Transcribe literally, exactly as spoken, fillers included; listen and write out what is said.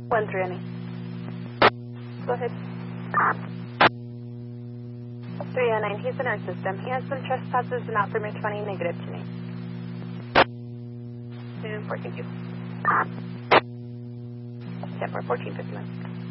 one three oh nine. Go ahead. three oh nine, he's in our system. He has some trespasses and not permit twenty negative to me. two four, thank you. ten four, fourteen fifty-one.